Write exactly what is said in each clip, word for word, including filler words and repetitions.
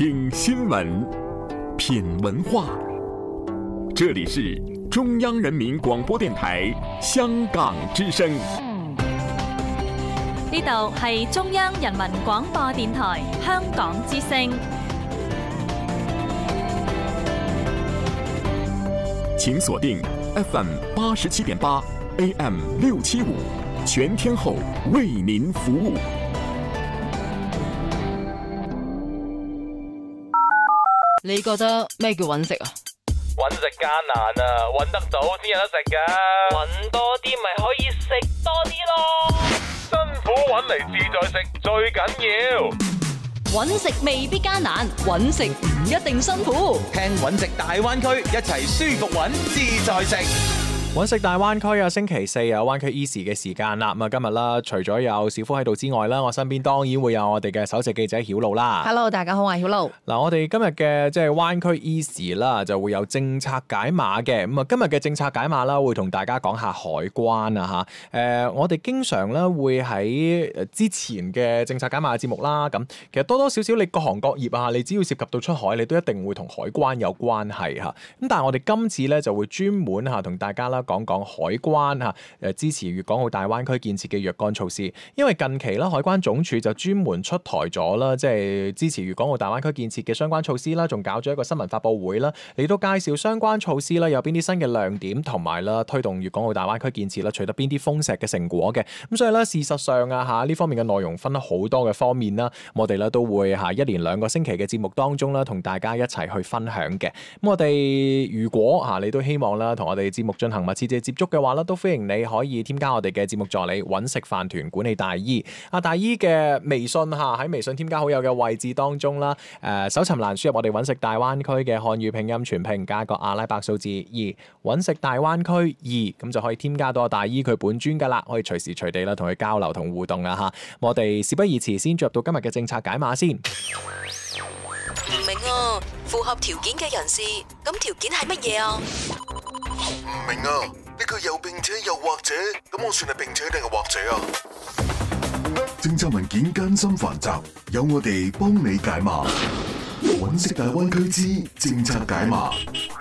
听新闻，品文化。这里是中央人民广播電台香港之聲。 呢度係中央人民廣播電台香港之聲。 請鎖定 F M 八十七點八 A M 六七五，全天候為您服務。 你覺得咩叫揾食啊？ 揾食艱難啊，揾得到先有得食噶。揾多啲咪可以食多啲咯。辛苦揾嚟自在食最緊要。 揾食未必艱難，揾食唔一定辛苦。 聽揾食大灣區，一齊舒服揾自在食。 揾食大灣區啊，星期四有灣區 Easy 嘅時間啦。咁啊，今日啦，除咗有小夫喺度之外啦，我身邊當然會有我哋嘅首席記者曉露啦。 Hello， 大家好，我係曉露。 嗱，我哋今日嘅即係灣區 Easy 啦，就會有政策解碼嘅。咁啊，今日嘅政策解碼啦，會同大家講下海關啊嚇。誒，我哋經常咧會喺之前嘅政策解碼嘅節目啦，咁其實多多少少你各行各業啊，你只要涉及到出海，你都一定會同海關有關係嚇。咁但係我哋今次咧就會專門嚇同大家啦，講講海關嚇誒支持粵港澳大灣區建設嘅若干措施，因為近期啦，海關總署就專門出台咗啦，即係支持粵港澳大灣區建設嘅相關措施啦，仲搞咗一個新聞發佈會啦，嚟到介紹相關措施啦，有邊啲新嘅亮點，同埋啦推動粵港澳大灣區建設啦，取得邊啲豐碩嘅成果嘅。咁所以咧，事實上啊嚇呢方面嘅內容分咗好多嘅方面啦，我哋咧都會嚇一連兩個星期嘅節目當中啦，同大家一齊去分享嘅。咁我哋如果嚇你都希望啦，同我哋節目進行密切嘅接觸嘅話咧，都歡迎你可以添加我哋嘅節目助理揾食飯團管理大姨。阿大姨嘅微信嚇喺微信添加好友嘅位置當中啦，誒、呃、搜尋欄輸入我哋揾食大灣區嘅漢語拼音全拼加個阿拉伯數字二，揾食大灣區二，咁就可以添加到阿大姨佢本尊噶啦，可以隨時隨地啦同佢交流同互動啊嚇。我哋事不宜遲，先進入到今日嘅政策解碼先。 唔明啊，符合條件嘅人士，咁條件係乜嘢啊？ 唔明啊，呢個又並且又或者，咁我算係並且定係或者啊？政策文件艱深繁雜，有我哋幫你解碼。揾食大灣區之政策解碼。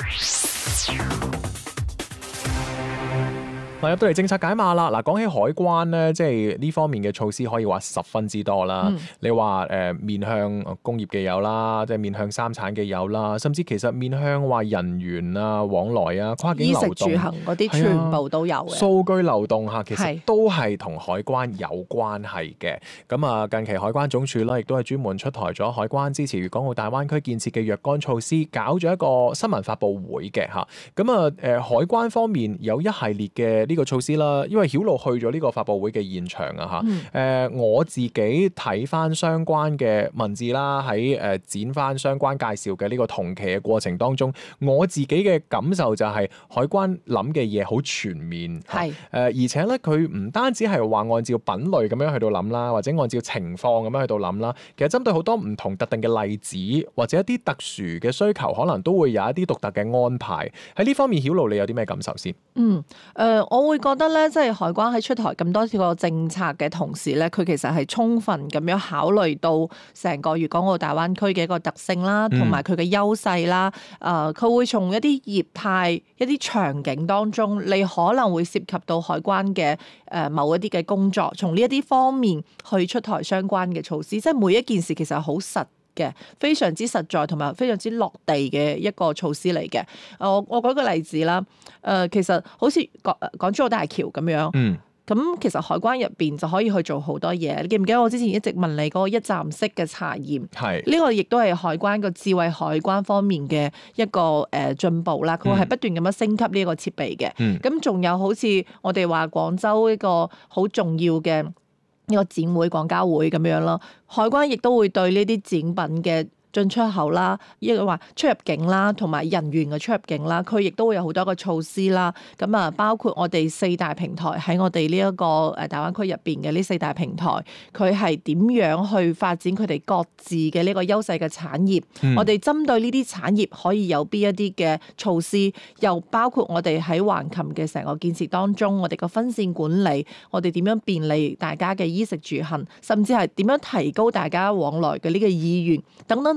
入到嚟政策解碼啦！嗱，講起海關咧，即係呢方面嘅措施可以話十分之多啦。嗯、你話誒、呃、面向工業嘅有啦，即係面向三產嘅有啦，甚至其實面向話人員啊往來啊跨境流動、 衣食住行嗰啲全部都有嘅。 數據流動嚇，其實都係同海關有關係嘅。咁啊，近期海關總署啦，亦都係專門出台咗海關支持粵港澳大灣區建設嘅若干措施，搞咗一個新聞發佈會嘅嚇。咁啊誒，海關方面有一系列嘅呢個措施啦，因為曉露去咗呢個發佈會嘅現場啊嚇，誒、嗯呃、我自己睇翻相關嘅文字啦，喺誒、呃、剪翻相關介紹嘅呢個同期嘅過程當中，我自己嘅感受就係海關諗嘅嘢好全面，係誒、呃、而且咧佢唔單止係話按照品類咁樣去到諗啦，或者按照情況咁樣去到諗啦，其實針對好多唔同特定嘅例子或者一啲特殊嘅需求，可能都會有一啲獨特嘅安排。喺呢方面，曉露你有啲咩感受先？ 嗯，誒、呃，我會覺得咧，即係海關喺出台咁多個政策嘅同時咧，佢其實係充分咁樣考慮到成個粵港澳大灣區嘅一個特性啦，同埋佢嘅優勢啦。誒、呃，佢會從一啲業態、一啲場景當中，你可能會涉及到海關嘅誒、呃、某一啲嘅工作，從呢一啲方面去出台相關嘅措施。即係每一件事其實係好實嘅，非常之實在同埋非常之落地嘅一個措施嚟嘅。我我舉個例子啦，誒、呃，其實好似港港珠澳大橋咁樣，嗯，咁其實海關入邊就可以去做好多嘢。你記唔記得我之前一直問你嗰個一站式嘅查驗？係呢個亦都係海關個智慧海關方面嘅一個誒進步啦。佢係不斷咁樣升級呢個設備嘅。嗯，咁仲有好似我哋話廣州一個好重要嘅呢個展會、廣交會咁樣咯，海關亦都會對呢啲展品嘅進出口啦，一個話出入境啦，同埋人員嘅出入境啦，佢亦都會有好多個措施啦。咁啊，包括我哋四大平台喺我哋呢一個誒大灣區入邊嘅呢四大平台，佢係點樣去發展佢哋各自嘅呢個優勢嘅產業？嗯、我哋針對呢啲產業可以有邊一啲嘅措施？又包括我哋喺橫琴嘅成個建設當中，我哋個分線管理，我哋點樣便利大家嘅衣食住行，甚至係點樣提高大家往來嘅呢個意願等等。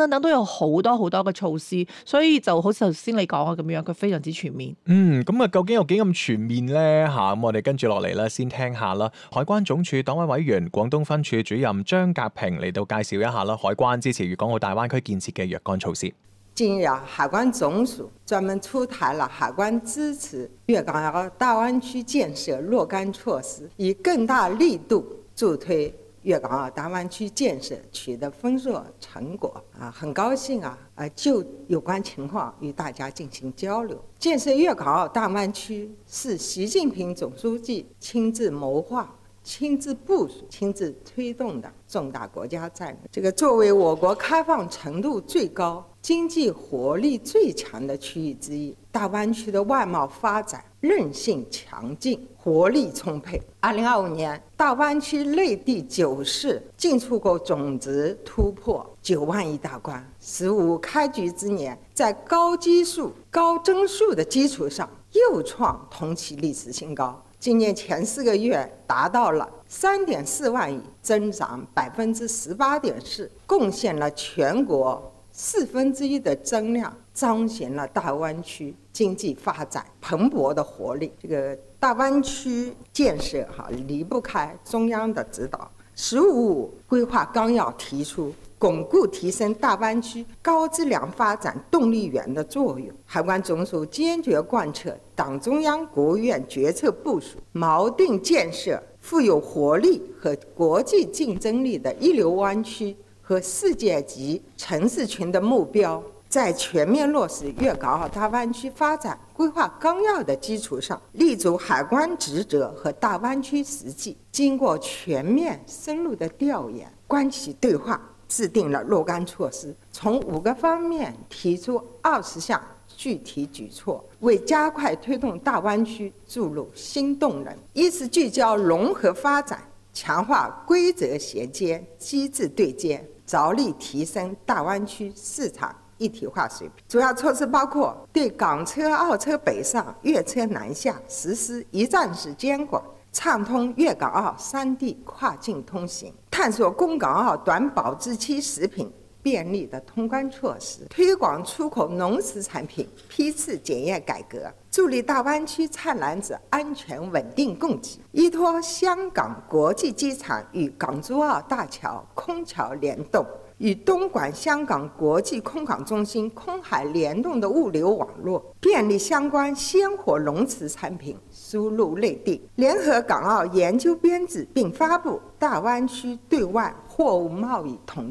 等等都有好多好多嘅措施，所以就好似頭先你講嘅咁樣，佢非常之全面。 嗯，咁啊，究竟有幾咁全面咧？吓，咁我哋跟住落嚟咧，先聽下啦。海關總署黨委委員、廣東分署主任張格平嚟到介紹一下啦，海關支持粵港澳大灣區建設嘅若干措施。 近日，海關總署專門出台了海關支持粵港澳大灣區建設若干措施，以更大力度助推粵港澳大灣區建設取得豐碩成果。啊，很高興啊，啊就有關情況與大家進行交流。建設粵港澳大灣區是習近平總書記親自謀劃、親自部署、親自推動的重大國家戰略。這個作為我國開放程度最高、經濟活力最強的區域之一，大灣區的外貿發展韌性強勁、活力充沛。二零二五年，大灣區內地九市進出口總值突破九萬億大關。“十五”開局之年，在高基數、高增速的基礎上，又創同期歷史新高。今年前四個月達到了三點四萬億，增長百分之十八點四，貢獻了全國四分之一的增量，彰顯了大灣區經濟發展蓬勃的活力。這個大灣區建設哈離不開中央的指導。“十五五”規劃綱要提出，鞏固提升大灣區高質量發展動力源的作用。海關總署堅決貫徹黨中央、國務院決策部署，錨定建設富有活力和國際競爭力的一流灣區和世界級城市群的目標，在全面落實粵港澳大灣區發展規劃綱要的基礎上，立足海關職責和大灣區實際，經過全面深入的調研、關係對話，制定了若干措施，從五個方面提出二十項具體舉措，為加快推動大灣區注入新動能。一是聚焦融合發展，強化規則銜接、機制對接，着力提升大灣區市場一體化水平。主要措施包括對港車、澳車北上、粵車南下實施一站式監管，暢通粵港澳三地跨境通行，探索供港澳短保質期食品便利的通關措施，推廣出口農食產品批次檢驗改革，助力大灣區菜籃子安全穩定供給。依託香港國際機場與港珠澳大橋空橋聯動，與東莞香港國際空港中心空海聯動的物流網絡，便利相關鮮活農產產品輸入內地。聯合港澳研究編製並發布大灣區對外貨物貿易統